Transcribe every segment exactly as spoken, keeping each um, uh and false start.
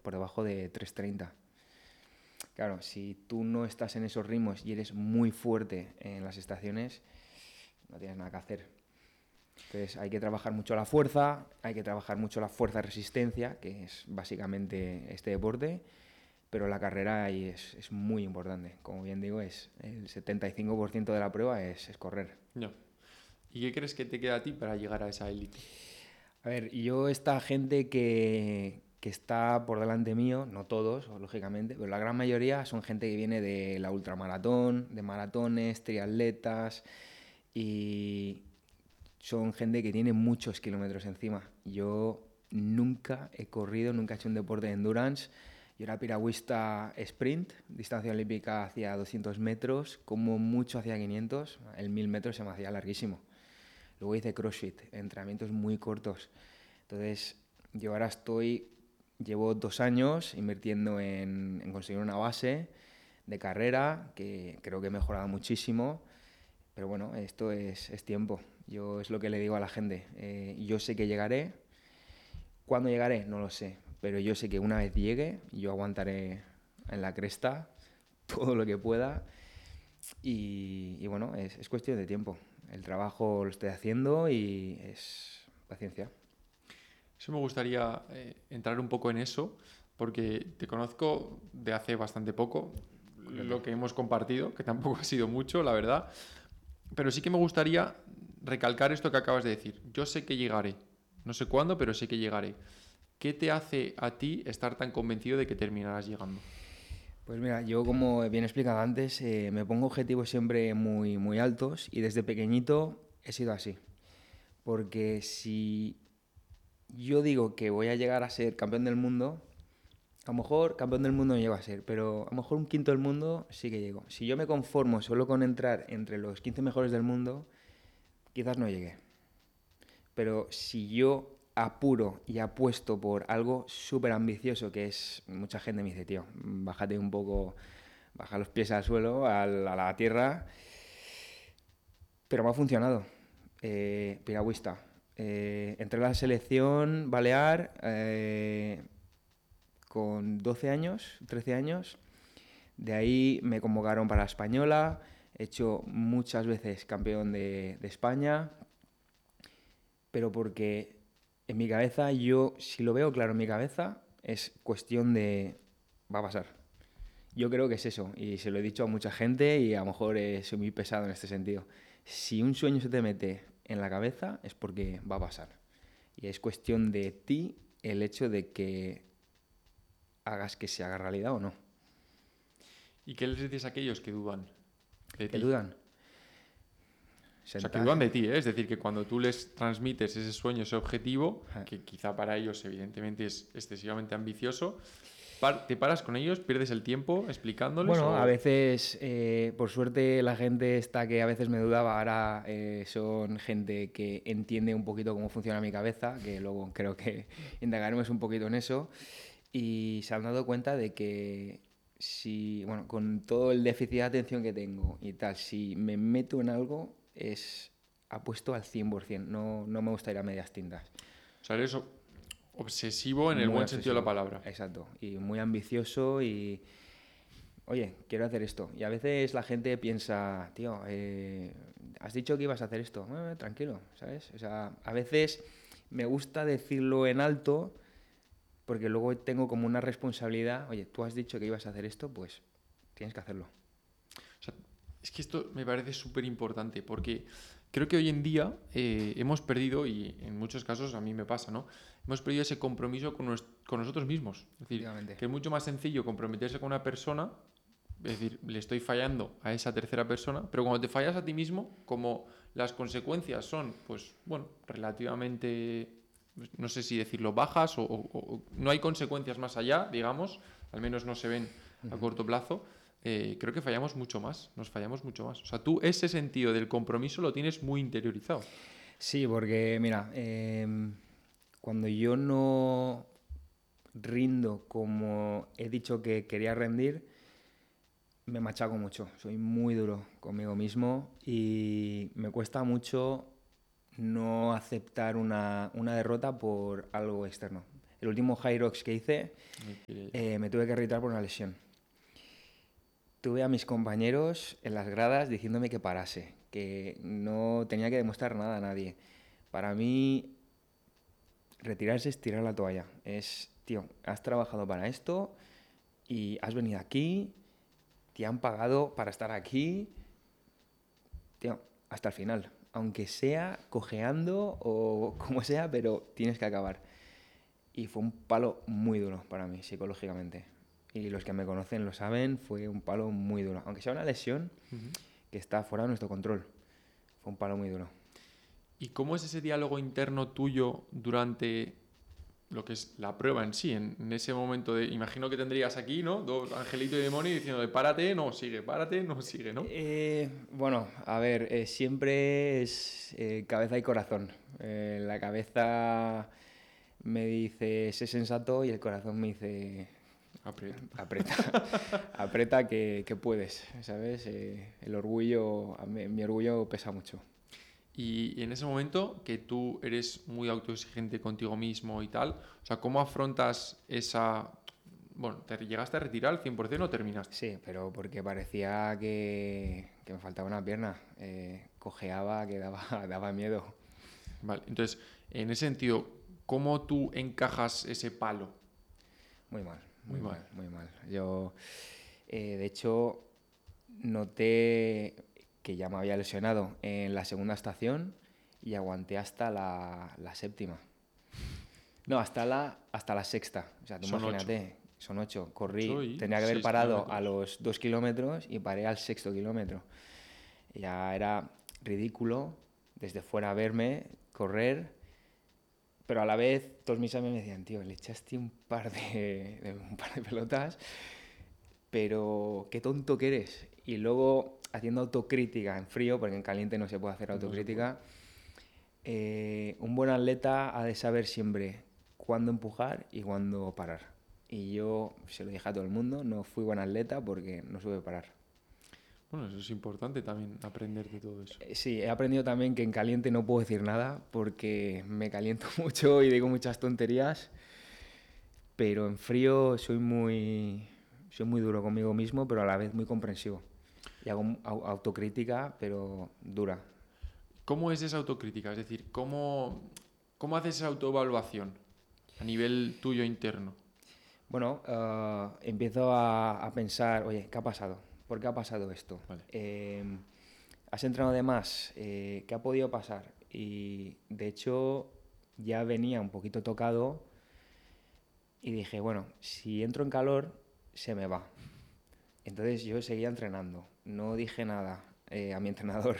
por debajo de tres treinta. Claro, si tú no estás en esos ritmos y eres muy fuerte en las estaciones, no tienes nada que hacer. Entonces hay que trabajar mucho la fuerza, hay que trabajar mucho la fuerza-resistencia, que es básicamente este deporte, pero la carrera ahí es, es muy importante. Como bien digo, es el setenta y cinco por ciento de la prueba es, es correr. No. ¿Y qué crees que te queda a ti para llegar a esa élite? A ver, yo esta gente que, que está por delante mío, no todos, lógicamente, pero la gran mayoría son gente que viene de la ultramaratón, de maratones, triatletas, y son gente que tiene muchos kilómetros encima. Yo nunca he corrido, nunca he hecho un deporte de endurance. Yo era piragüista sprint, distancia olímpica hacia doscientos metros, como mucho hacia quinientos, el mil metros se me hacía larguísimo. Luego hice CrossFit, entrenamientos muy cortos. Entonces, yo ahora estoy, llevo dos años invirtiendo en, en conseguir una base de carrera, que creo que he mejorado muchísimo. Pero bueno, esto es, es tiempo. Yo es lo que le digo a la gente. Eh, yo sé que llegaré. ¿Cuándo llegaré? No lo sé. Pero yo sé que una vez llegue, yo aguantaré en la cresta todo lo que pueda. Y, y bueno, es, es cuestión de tiempo. El trabajo lo estoy haciendo y es paciencia. Eso me gustaría eh, entrar un poco en eso, porque te conozco de hace bastante poco, Correcto. lo que hemos compartido, que tampoco ha sido mucho, la verdad, pero sí que me gustaría recalcar esto que acabas de decir. Yo sé que llegaré, no sé cuándo, pero sé que llegaré. ¿Qué te hace a ti estar tan convencido de que terminarás llegando? Pues mira, yo como bien explicado antes, eh, me pongo objetivos siempre muy, muy altos y desde pequeñito he sido así. Porque si yo digo que voy a llegar a ser campeón del mundo, a lo mejor campeón del mundo no llego a ser, pero a lo mejor un quinto del mundo sí que llego. Si yo me conformo solo con entrar entre los quince mejores del mundo, quizás no llegue. Pero si yo apuro y apuesto por algo súper ambicioso, que es, mucha gente me dice, tío, bájate un poco, baja los pies al suelo, al, a la tierra, pero me ha funcionado. Eh, piragüista. Eh, entré a la selección balear eh, con doce años, trece años. De ahí me convocaron para la española. He hecho muchas veces campeón de, de España. Pero porque en mi cabeza, yo, si lo veo claro en mi cabeza, es cuestión de... va a pasar. Yo creo que es eso, y se lo he dicho a mucha gente y a lo mejor eh, soy muy pesado en este sentido. Si un sueño se te mete en la cabeza es porque va a pasar. Y es cuestión de ti el hecho de que hagas que se haga realidad o no. ¿Y qué les dices a aquellos que dudan de ¿Que ti? dudan? O sea, que Sentar... dudan de ti, ¿eh? Es decir, que cuando tú les transmites ese sueño, ese objetivo, que quizá para ellos evidentemente es excesivamente ambicioso, ¿te paras con ellos, pierdes el tiempo explicándoles Bueno, a o...? veces, eh, por suerte, la gente está que a veces me dudaba, ahora eh, son gente que entiende un poquito cómo funciona mi cabeza, que luego creo que indagaremos un poquito en eso, y se han dado cuenta de que si, bueno, con todo el déficit de atención que tengo y tal, si me meto en algo, es apuesto al cien por ciento, no, no me gusta ir a medias tintas. O sea, eres obsesivo en el Muy buen sentido de la obsesivo, palabra. exacto, y muy ambicioso y oye, quiero hacer esto. Y a veces la gente piensa, tío, eh, has dicho que ibas a hacer esto. Eh, tranquilo, ¿sabes? O sea, a veces me gusta decirlo en alto porque luego tengo como una responsabilidad. Oye, tú has dicho que ibas a hacer esto, pues tienes que hacerlo. O sea, es que esto me parece súper importante porque creo que hoy en día eh, hemos perdido, y en muchos casos a mí me pasa, ¿no? Hemos perdido ese compromiso con, nos, con nosotros mismos. Es decir, Efectivamente. que es mucho más sencillo comprometerse con una persona, es decir, le estoy fallando a esa tercera persona, pero cuando te fallas a ti mismo, como las consecuencias son, pues, bueno, relativamente, no sé si decirlo, bajas o, o, o no hay consecuencias más allá, digamos, al menos no se ven a corto plazo. Eh, creo que fallamos mucho más, nos fallamos mucho más. O sea, tú ese sentido del compromiso lo tienes muy interiorizado. Sí, porque mira, eh, cuando yo no rindo como he dicho que quería rendir, me machaco mucho, soy muy duro conmigo mismo y me cuesta mucho no aceptar una, una derrota por algo externo. el último High Rocks que hice, Me piré. eh, me tuve que retirar por una lesión. Tuve a mis compañeros en las gradas diciéndome que parase, que no tenía que demostrar nada a nadie. Para mí, retirarse es tirar la toalla. Es, tío, has trabajado para esto y has venido aquí, te han pagado para estar aquí, tío, hasta el final. Aunque sea cojeando o como sea, pero tienes que acabar. Y fue un palo muy duro para mí, psicológicamente. Y los que me conocen lo saben, fue un palo muy duro. Aunque sea una lesión Ujú. que está fuera de nuestro control. Fue un palo muy duro. ¿Y cómo es ese diálogo interno tuyo durante lo que es la prueba en sí? En, en ese momento de, imagino que tendrías aquí, ¿no? Dos angelitos y demonio diciendo de párate, no, sigue, párate, no, sigue, ¿no? Eh, bueno, a ver, eh, siempre es eh, cabeza y corazón. Eh, la cabeza me dice, sé sensato y el corazón me dice, Aprieta. aprieta, aprieta que, que puedes, ¿sabes? Eh, el orgullo, a mí- mi orgullo pesa mucho. Y, y en ese momento que tú eres muy autoexigente contigo mismo y tal, o sea, ¿cómo afrontas esa... Bueno, ¿te llegaste a retirar al cien por ciento o terminaste? Sí, pero porque parecía que, que me faltaba una pierna. Eh, cojeaba, que daba, daba miedo. Vale, entonces, en ese sentido, ¿cómo tú encajas ese palo? Muy mal, Muy muy mal. mal, muy mal. Yo, eh, de hecho, noté que ya me había lesionado en la segunda estación y aguanté hasta la, la séptima. No, hasta la, hasta la sexta. O sea, tú Son ocho. imagínate, son ocho. Ocho Corrí, y tenía que haber seis parado a kilómetros. los dos kilómetros y paré al sexto kilómetro. Ya era ridículo desde fuera verme correr, pero a la vez todos mis amigos me decían, tío, le echaste un par de, de- un par de pelotas, pero qué tonto que eres. Y luego haciendo autocrítica en frío, porque en caliente no se puede hacer No se puede. autocrítica, eh, un buen atleta ha de saber siempre cuándo empujar y cuándo parar. Y yo se lo dije a todo el mundo, no fui buen atleta porque no supe parar. Bueno, eso es importante también, aprender de todo eso. Eh, Sí, he aprendido también que en caliente no puedo decir nada porque me caliento mucho y digo muchas tonterías, pero en frío soy muy, soy muy duro conmigo mismo, pero a la vez muy comprensivo. Y hago au- autocrítica, pero dura. ¿Cómo es esa autocrítica? Es decir, ¿cómo, cómo haces esa autoevaluación a nivel tuyo interno? Bueno, ah, empiezo a, a pensar, oye, ¿qué ha pasado? ¿Por qué ha pasado esto? Vale. Em, ¿has entrenado de más? Eh, ¿qué ha podido pasar? Y de hecho ya venía un poquito tocado y dije, bueno, si entro en calor, se me va. Entonces yo seguía entrenando. No dije nada eh, a mi entrenador.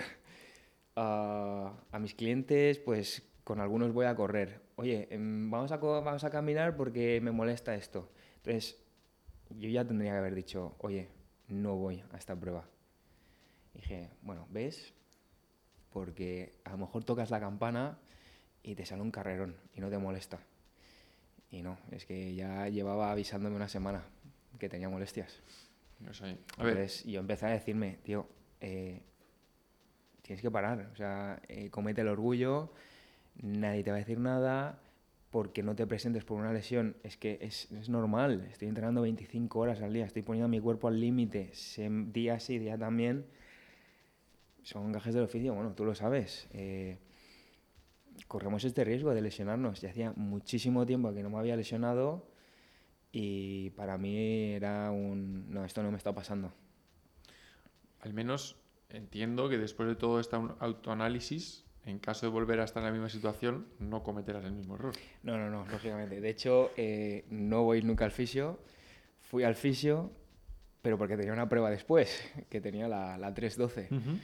A, a mis clientes, pues con algunos voy a correr. Oye, em, vamos a, co- vamos a caminar porque me molesta esto. Entonces yo ya tendría que haber dicho, oye, no voy a esta prueba. Dije, bueno, ¿ves? Porque a lo mejor tocas la campana y te sale un carrerón y no te molesta. Y no, es que ya llevaba avisándome una semana que tenía molestias. O sea, a ver, Entonces yo empecé a decirme, tío, eh, tienes que parar, o sea, eh, comete el orgullo, nadie te va a decir nada, porque no te presentes por una lesión, es que es, es normal, estoy entrenando veinticinco horas al día, estoy poniendo mi cuerpo al límite, sem- día sí, día también, son gajes del oficio, bueno, tú lo sabes, eh, corremos este riesgo de lesionarnos, ya hacía muchísimo tiempo que no me había lesionado y para mí era un, no, esto no me está pasando. al menos entiendo que después de todo este au- autoanálisis, en caso de volver a estar en la misma situación, no cometerás el mismo error. No, no, no, lógicamente. De hecho, eh, no voy nunca al fisio. Fui al fisio, pero porque tenía una prueba después, que tenía la, la tres doce. Ujú.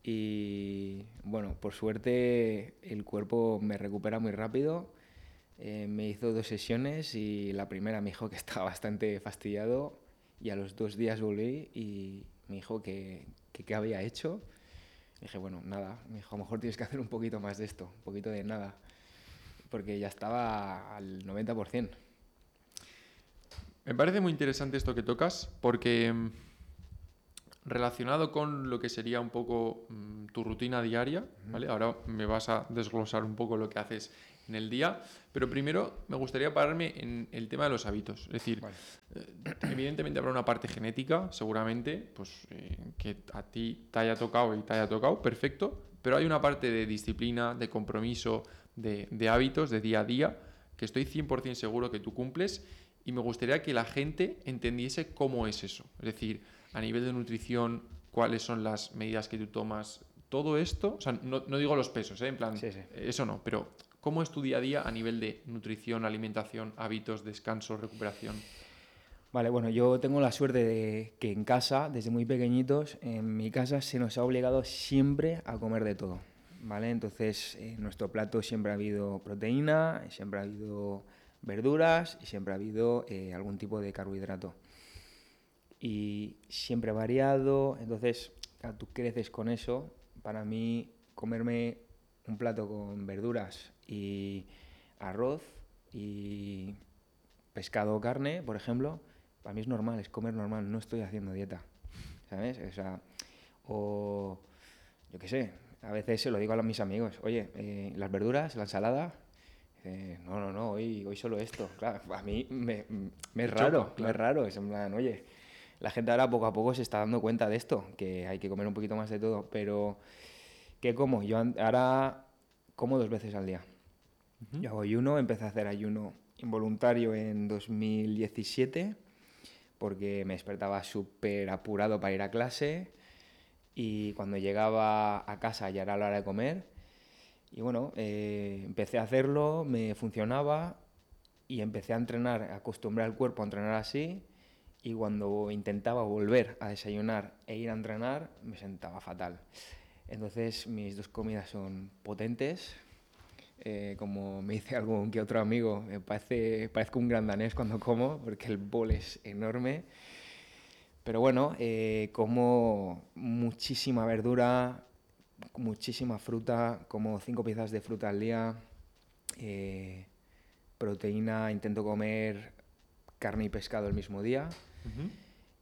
Y bueno, por suerte el cuerpo me recupera muy rápido. Eh, me hizo dos sesiones y la primera me dijo que estaba bastante fastidiado y a los dos días volví y me dijo que que qué había hecho. Dije, bueno, nada. Me dijo, a lo mejor tienes que hacer un poquito más de esto, un poquito de nada, porque ya estaba al noventa por ciento. Me parece muy interesante esto que tocas, porque mm, relacionado con lo que sería un poco mm, tu rutina diaria, ¿vale? Ahora me vas a desglosar un poco lo que haces en el día. Pero primero me gustaría pararme en el tema de los hábitos. Es decir, Vale. eh, evidentemente habrá una parte genética, seguramente, pues eh, que a ti te haya tocado y te haya tocado, perfecto. Pero hay una parte de disciplina, de compromiso, de, de hábitos, de día a día, que estoy cien por ciento seguro que tú cumples. Y me gustaría que la gente entendiese cómo es eso. Es decir, a nivel de nutrición, cuáles son las medidas que tú tomas, todo esto, o sea, no, no digo los pesos, ¿eh? En plan, Sí, sí. eso no, pero ¿cómo es tu día a día a nivel de nutrición, alimentación, hábitos, descanso, recuperación? Vale, bueno, yo tengo la suerte de que en casa, desde muy pequeñitos, en mi casa se nos ha obligado siempre a comer de todo, ¿vale? Entonces, en nuestro plato siempre ha habido proteína, siempre ha habido verduras y siempre ha habido eh, algún tipo de carbohidrato. Y siempre variado, entonces, claro, tú creces con eso. Para mí, comerme un plato con verduras y arroz y pescado o carne, por ejemplo, para mí es normal, es comer normal, no estoy haciendo dieta, ¿sabes? O sea, o yo qué sé, a veces se lo digo a mis amigos, oye, eh, las verduras, la ensalada, eh, no, no, no, hoy, hoy solo esto. Claro, a mí me, me es Te choca, raro, me es claro. raro, es en plan, oye, la gente ahora poco a poco se está dando cuenta de esto, que hay que comer un poquito más de todo, pero ¿qué como? Yo an- ahora como dos veces al día. Ujú. Yo hago ayuno, empecé a hacer ayuno involuntario en dos mil diecisiete porque me despertaba súper apurado para ir a clase y cuando llegaba a casa ya era la hora de comer. Y bueno, eh, empecé a hacerlo, me funcionaba y empecé a entrenar, a acostumbrar al cuerpo a entrenar así. Y cuando intentaba volver a desayunar e ir a entrenar, me sentaba fatal. Entonces mis dos comidas son potentes. Eh, como me dice algún que otro amigo, me parece, parezco un gran danés cuando como, porque el bol es enorme. Pero bueno, eh, como muchísima verdura, muchísima fruta, como cinco piezas de fruta al día, eh, proteína, intento comer carne y pescado el mismo día. Ujú.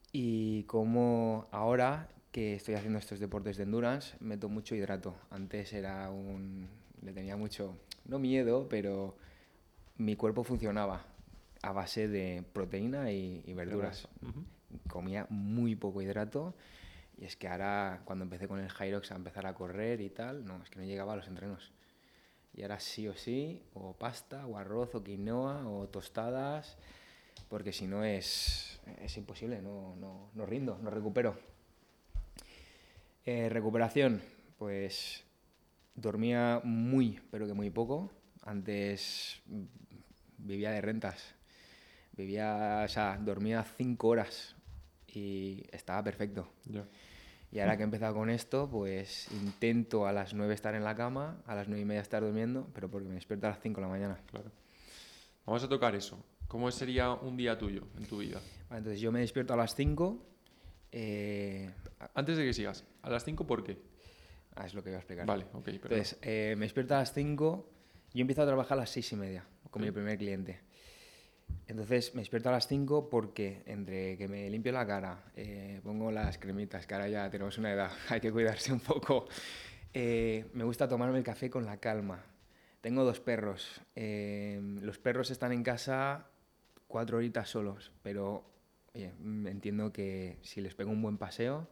Y como ahora que estoy haciendo estos deportes de endurance, meto mucho hidrato. Antes era un... le tenía mucho, no miedo, pero mi cuerpo funcionaba a base de proteína y, y verduras. Grasa. Ujú. Comía muy poco hidrato y es que ahora cuando empecé con el Hyrox a empezar a correr y tal, no, es que no llegaba a los entrenos. Y ahora sí o sí, o pasta, o arroz, o quinoa, o tostadas, porque si no es, es imposible, no, no, no rindo, no recupero. Eh, recuperación, pues dormía muy, pero que muy poco. Antes mm, vivía de rentas. Vivía, o sea, dormía cinco horas y estaba perfecto. Ya. Y ahora que he empezado con esto, pues intento a las nueve estar en la cama, a las nueve y media estar durmiendo, pero porque me despierto a las cinco de la mañana. Claro. Vamos a tocar eso. ¿Cómo sería un día tuyo en tu vida? Vale, entonces yo me despierto a las cinco. Eh, Antes de que sigas, a las cinco, ¿por qué? ah, es lo que voy a explicar. Vale, ok, perdón. Entonces, eh, me despierto a las cinco. Yo empiezo a trabajar a las seis y media con Ok. mi primer cliente. Entonces me despierto a las cinco porque entre que me limpio la cara, eh, pongo las cremitas, que ahora ya tenemos una edad, hay que cuidarse un poco. Eh, me gusta tomarme el café con la calma. Tengo dos perros. Eh, los perros están en casa cuatro horitas solos, pero oye, mm, entiendo que si les pego un buen paseo,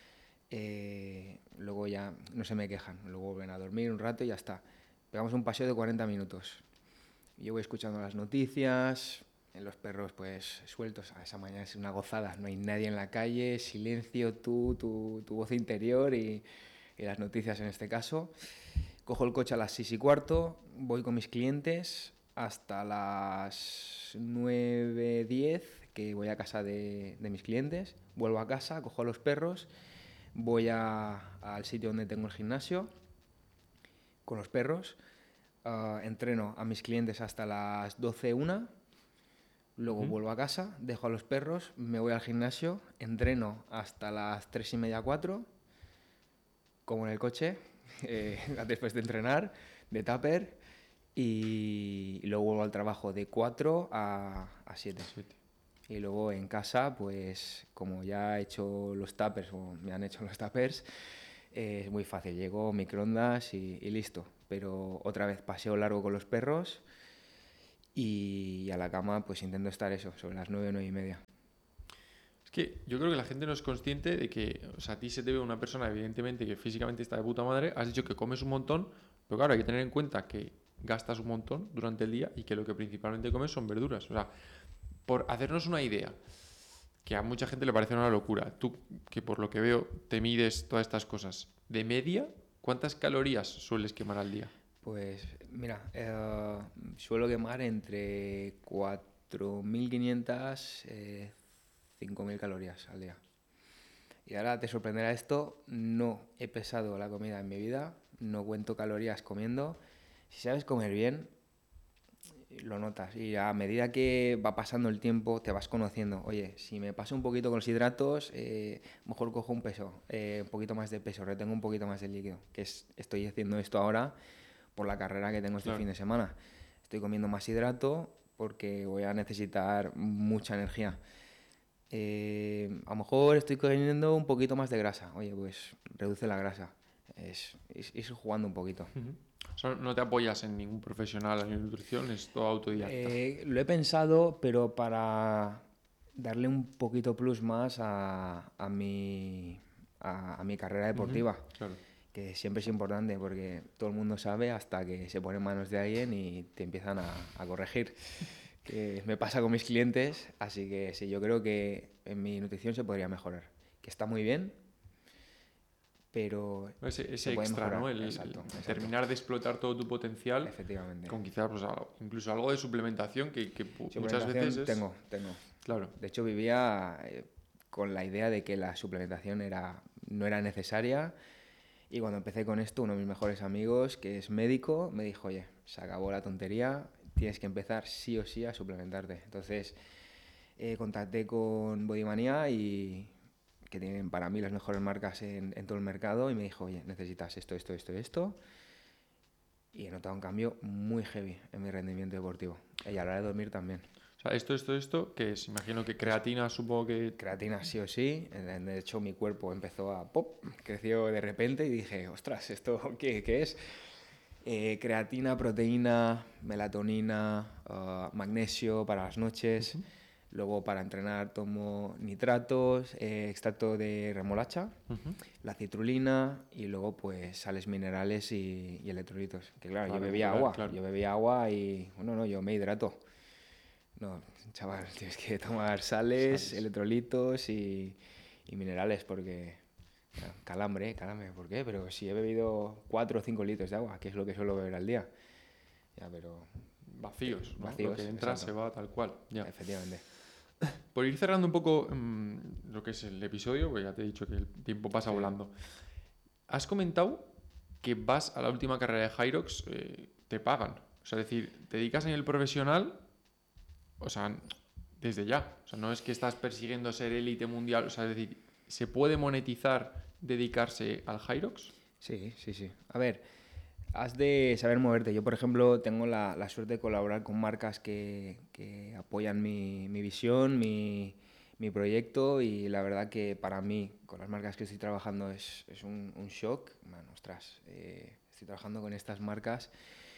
eh, luego ya no se me quejan. Luego vuelven a dormir un rato y ya está. Pegamos un paseo de cuarenta minutos. Yo voy escuchando las noticias, en los perros pues sueltos. A esa mañana es una gozada, no hay nadie en la calle, silencio, tú, tu, tu voz interior y, y las noticias en este caso. Cojo el coche a las seis y cuarto, voy con mis clientes hasta las nueve diez, que voy a casa de, de mis clientes. Vuelvo a casa, cojo a los perros, voy a, al sitio donde tengo el gimnasio con los perros. Uh, entreno a mis clientes hasta las doce una, luego Ujú. vuelvo a casa, dejo a los perros, me voy al gimnasio, entreno hasta las tres y media, cuatro, como en el coche, eh, después de entrenar, de tupper, y luego vuelvo al trabajo de cuatro a, a siete. Siete. Y luego en casa, pues como ya he hecho los tuppers, o me han hecho los tuppers, eh, es muy fácil. Llego, microondas y, y listo. Pero otra vez paseo largo con los perros y a la cama pues intento estar eso, sobre las nueve, nueve y media. Es que yo creo que la gente no es consciente de que, o sea, a ti se te ve una persona, evidentemente, que físicamente está de puta madre, has dicho que comes un montón, pero claro, hay que tener en cuenta que gastas un montón durante el día y que lo que principalmente comes son verduras. O sea, por hacernos una idea, que a mucha gente le parece una locura, tú, que por lo que veo te mides todas estas cosas, de media, ¿cuántas calorías sueles quemar al día? Pues mira, eh, suelo quemar entre cuatro mil quinientas, eh, cinco mil calorías al día. Y ahora te sorprenderá esto, no he pesado la comida en mi vida, no cuento calorías comiendo. Si sabes comer bien, lo notas. Y a medida que va pasando el tiempo, te vas conociendo. Oye, si me paso un poquito con los hidratos, eh, mejor cojo un peso, eh, un poquito más de peso, retengo un poquito más de líquido. Que es, estoy haciendo esto ahora por la carrera que tengo este Claro. fin de semana. Estoy comiendo más hidrato porque voy a necesitar mucha energía. Eh, a lo mejor estoy comiendo un poquito más de grasa. Oye, pues reduce la grasa. Es, es ir jugando un poquito. Ujú. O sea, no te apoyas en ningún profesional en nutrición, es todo autodidacta. Eh, lo he pensado, pero para darle un poquito plus más a, a mi, a, a mi carrera Ujú. deportiva, Claro. que siempre es importante porque todo el mundo sabe hasta que se pone en manos de alguien y te empiezan a, a corregir. Que me pasa con mis clientes, así que sí, yo creo que en mi nutrición se podría mejorar. Que está muy bien, pero Ese, se ese puede extra, mejorar. ¿no? El, Exacto, el exacto. terminar de explotar todo tu potencial Efectivamente. con quizás pues, algo- incluso algo de suplementación que, que pu- muchas veces Suplementación es... tengo, tengo. Claro. De hecho, vivía eh, con la idea de que la suplementación era, no era necesaria. Y cuando empecé con esto, uno de mis mejores amigos, que es médico, me dijo, oye, se acabó la tontería, tienes que empezar sí o sí a suplementarte. Entonces, eh, contacté con Bodymania y que tienen para mí las mejores marcas en, en todo el mercado y me dijo, oye, necesitas esto, esto, esto, esto. Y he notado un cambio muy heavy en mi rendimiento deportivo. Y a la hora de dormir también. O sea, esto, esto, esto, que es, imagino que creatina, supongo que... Creatina sí o sí. De hecho, mi cuerpo empezó a pop, creció de repente y dije, ostras, ¿esto qué, qué es? Eh, creatina, proteína, melatonina, uh, magnesio para las noches. Ujú. Luego para entrenar tomo nitratos, eh, extracto de remolacha, Ujú. la citrulina y luego pues sales minerales y, y electrolitos. Que claro, Para yo bebía regular, agua, claro. yo bebía agua y bueno, no, yo me hidrato. No, chaval, tienes que tomar sales, Sales. electrolitos y, y minerales porque... claro, calambre, calambre, ¿por qué? Pero si he bebido cuatro o cinco litros de agua, que es lo que suelo beber al día. Ya, pero te- Vacíos, ¿no? Lo que vacíos, entra exacto, se va tal cual. Ya. efectivamente. Por ir cerrando un poco mm, lo que es el episodio, porque ya te he dicho que el tiempo pasa Sí. volando. Has comentado que vas a la última carrera de Hyrox, eh, te pagan. O sea, es decir, te dedicas en el profesional, o sea, desde ya. O sea, no es que estás persiguiendo ser élite mundial. O sea, es decir, ¿se puede monetizar dedicarse al Hyrox? Sí, sí, sí. A ver, has de saber moverte. Yo, por ejemplo, tengo la, la suerte de colaborar con marcas que, que apoyan mi, mi visión, mi, mi proyecto y la verdad que para mí, con las marcas que estoy trabajando, es, es un, un shock. Man, ostras, eh, estoy trabajando con estas marcas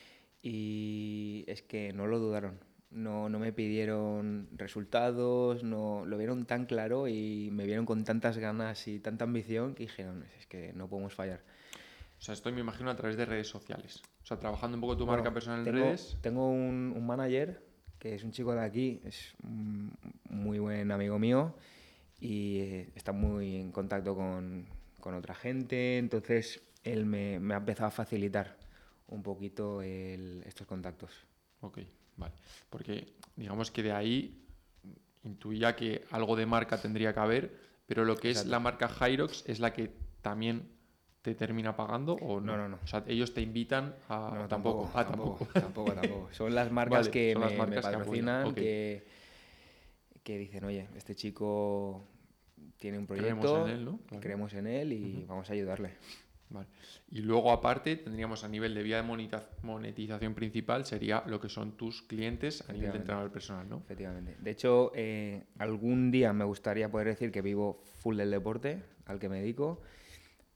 y es que no lo dudaron. No, no me pidieron resultados, no lo vieron tan claro y me vieron con tantas ganas y tanta ambición que dijeron, es que no podemos fallar. O sea, esto me imagino a través de redes sociales. O sea, trabajando un poco tu marca Bueno, personal en tengo, redes. tengo un, un manager que es un chico de aquí, es un muy buen amigo mío y eh, está muy en contacto con, con otra gente, entonces él me, me ha empezado a facilitar un poquito el- estos contactos. Ok, vale. Porque digamos que de ahí intuía que algo de marca tendría que haber, pero lo que es la Exacto. marca Hyrox es la que también te termina pagando o No, no. no, no. O sea, ellos te invitan a... No, no, Tampoco. tampoco, Ah, tampoco, tampoco. tampoco, tampoco. Son las marcas Vale, que son las me, me marcas que apoyan. patrocinan, Ok, que, que dicen, oye, este chico tiene un creemos en proyecto, él, ¿no? Claro. creemos en él y Ujú. vamos a ayudarle. Vale. Y luego aparte tendríamos a nivel de vía de monetiza- monetización principal sería lo que son tus clientes a nivel de Efectivamente, entrenador personal, ¿no? efectivamente. De hecho, eh, algún día me gustaría poder decir que vivo full del deporte al que me dedico,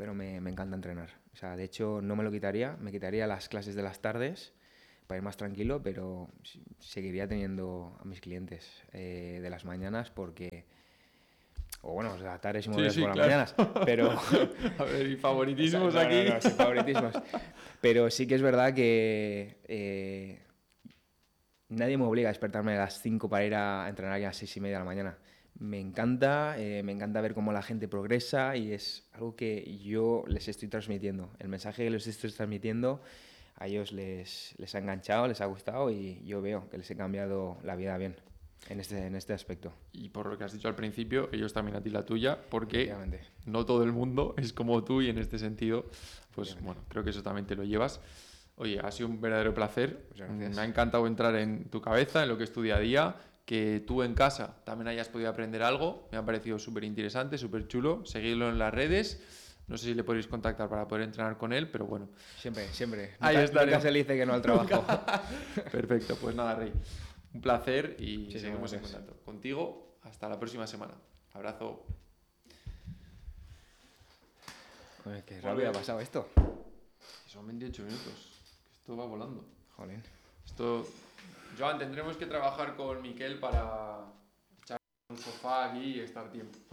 pero me, me encanta entrenar. O sea, de hecho, no me lo quitaría. Me quitaría las clases de las tardes para ir más tranquilo, pero sí- seguiría teniendo a mis clientes eh, de las mañanas porque... O bueno, de las tardes y Sí, moverlos sí, por las claro. mañanas, pero... A ver, y Esa- favoritismos no, no, aquí. no, sin favoritismos. Pero sí que es verdad que eh, nadie me obliga a despertarme a las cinco para ir a entrenar ya a las seis y media de la mañana. Me encanta, eh, me encanta ver cómo la gente progresa y es algo que yo les estoy transmitiendo. El mensaje que les estoy transmitiendo a ellos les, les ha enganchado, les ha gustado y yo veo que les he cambiado la vida bien en este, en este aspecto. Y por lo que has dicho al principio, ellos también a ti la tuya, porque Efectivamente, no todo el mundo es como tú y en este sentido, pues efectivamente. bueno, creo que eso también te lo llevas. Oye, ha sido un verdadero placer. Muchas gracias. Me ha encantado entrar en tu cabeza, en lo que es tu día a día, que tú en casa también hayas podido aprender algo. Me ha parecido súper interesante, súper chulo. Seguidlo en las redes. No sé si le podéis contactar para poder entrenar con él, pero bueno. Siempre, siempre. Ahí Nunca, estaré. nunca se le dice que no al trabajo. Perfecto, pues nada, Rey. Un placer y Muchísimas seguimos en gracias. contacto. Contigo, hasta la próxima semana. Abrazo. Joder, qué rápido ha pasado esto. Son veintiocho minutos. Esto va volando. Jolín. Esto, Joan, tendremos que trabajar con Miquel para echar un sofá aquí y estar tiempo.